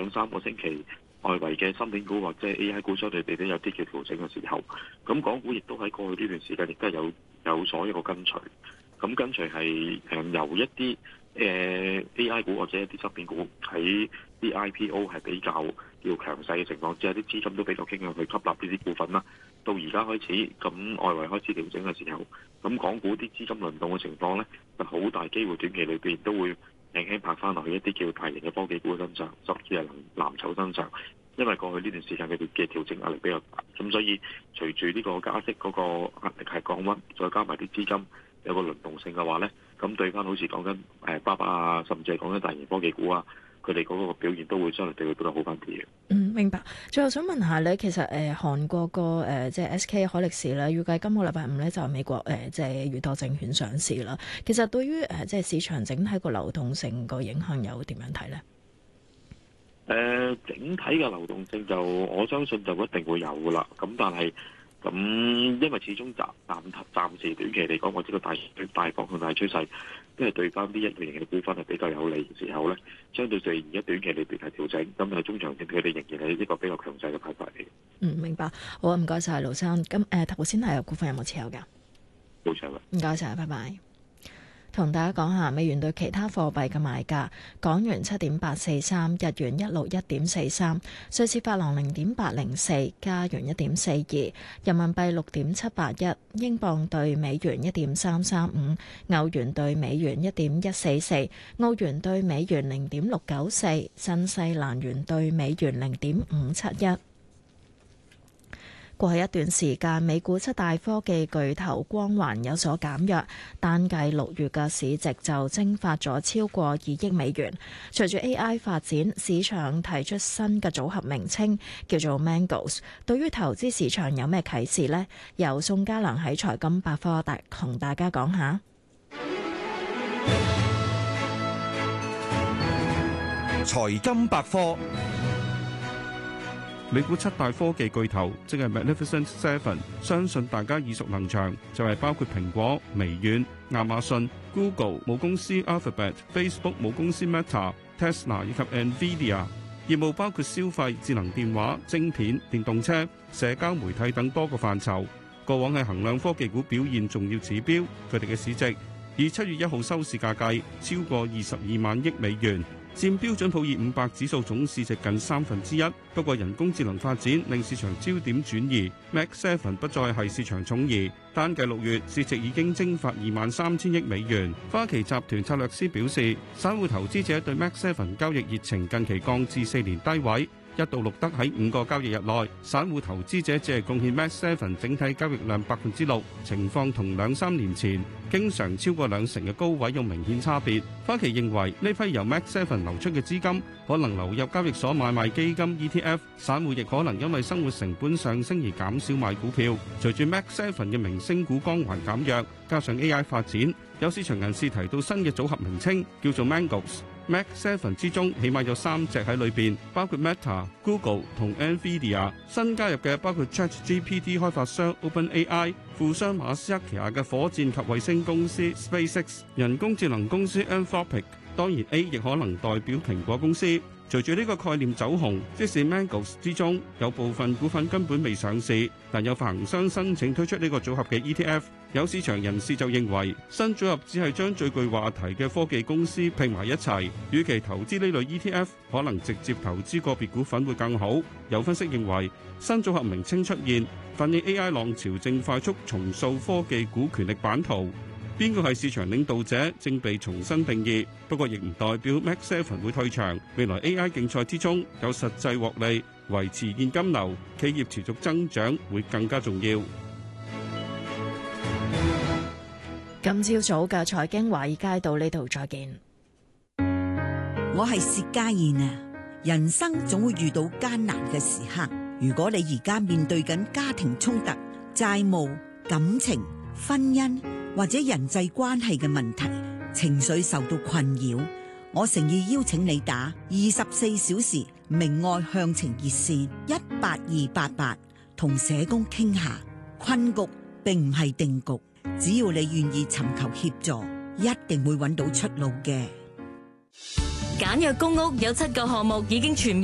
2-3個星期，外圍嘅芯片股或者 AI 股相對地都有啲嘅調整嘅時候，咁港股亦都喺過去呢段時間亦都係有所一個跟隨。咁跟隨係由一啲AI 股或者一啲芯片股喺啲 IPO 係比較要強勢嘅情況之下，啲資金都比較傾向去吸納呢啲股份啦。到而家開始，咁外圍開始調整嘅時候，咁港股啲資金輪動嘅情況呢，就好大機會短期裏邊都會輕輕拍翻落去一啲叫大型嘅科技股身上，甚至係藍籌身上。因為過去呢段時間佢哋嘅調整壓力比較大，咁所以隨住呢個加息嗰個壓力係降溫，再加埋啲資金有個輪動性嘅話呢，咁對翻好似講緊巴巴啊，甚至係講緊大型科技股啊，佢哋嗰個表現都會相對地會比較好翻啲嘅。 明白。最後想問下咧，其實韓國個即係 SK 海力士咧，預計今個禮拜五咧就美國即係裕達證券上市啦。其實對於即係市場整體個流動性個影響有點樣睇咧？ 整體嘅流動性就我相信就一定會有噶啦。咁但係因為始終暫時短期嚟講，我知道大方向大趨勢，因為對翻呢一類型嘅股份係比較有利嘅時候咧，相對地而家短期裏邊係調整，咁喺中長線佢哋仍然係一個比較強勢嘅派法嚟。 明白。好啊，唔該晒盧生。咁頭先係股份有冇持有㗎？ 冇持有。 唔該晒，拜拜。同大家講下美元對其他貨幣嘅賣價：港元7.843，日元161.43，瑞士法郎0.804，加元1.42，人民幣6.781，英鎊對美元1.335，歐元對美元1.144，澳元對美元0.694，新西蘭元對美元0.571。過去一段時間，美股七大科技巨頭光環有所減弱，單計6月嘅市值就蒸發咗超過2億美元。隨住 AI 發展，市場提出新嘅組合名稱，叫做 Mangos。對於投資市場有咩啟示呢？由宋家良喺財金百科同大家講下。 財金百科。 美股七大科技巨頭，即係 Magnificent Seven， 相信大家耳熟能詳，就係包括蘋果、微軟、亞馬遜、Google 母公司 Alphabet、Facebook 母公司 Meta、Tesla 以及 Nvidia。業務包括消費、智能電話、晶片、電動車、社交媒體等多個範疇。過往係衡量科技股表現重要指標，佢哋嘅市值以7月1號收市價計超過22萬億美元。佔標準普爾500指數總市值近1/3。不過人工智能發展令市場焦點轉移，Mag 7不再係市場寵兒。單計6月市值已經蒸發23000億美元。花旗集團策略師表示，散戶投資者對 Mag 7交易熱情近期降至4年低位，一度錄得喺5個交易日內，散戶投資者只係貢獻 Mag 7整體交易量6%，情況同2-3年前經常超過2成嘅高位有明顯差別。花旗認為呢批由 Mag 7流出嘅資金可能流入交易所買賣基金 ETF， 散戶亦可能因為生活成本上升而減少買股票。隨住 Mag 7嘅明星股光環減弱，加上 AI 發展，有市場人士提到新嘅組合名稱叫做 Mangos。Mag 7之中起碼有3隻喺裏邊，包括 Meta、Google 同 Nvidia。新加入嘅包括 ChatGPT 開發商 OpenAI、富商馬斯克旗下嘅火箭及衛星公司 SpaceX、人工智能公司 Anthropic。當然 A 亦可能代表蘋果公司。隨住呢個概念走紅，即使 Mangos 之中有部分股份根本未上市，但有發行商申請推出呢個組合嘅 ETF。有市場人士就認為，新組合只係將最具話題嘅科技公司拼埋一齊，與其投資呢類 ETF，可能直接投資個別股份會更好。有分析認為，新組合名稱出現，反映 AI 浪潮正快速重塑科技股權力版圖。邊個係市場領導者正被重新定義，不過亦唔代表 Mag 7會退場。未來 AI 競賽之中有實際獲利，維持現金流，企業持續增長會更加重要。 今朝早嘅財經華爾街到呢度再見。 我係薛家燕啊！人生總會遇到艱難嘅時刻，如果你而家面對緊家庭衝突、債務、感情、婚姻或者人際關係嘅問題，情緒受到困擾，我誠意邀請你打24小時明愛向晴熱線18288，同社工傾下。困局並唔係定局，只要你願意尋求協助，一定會揾到出路嘅。 簡約公屋有7個項目已經全面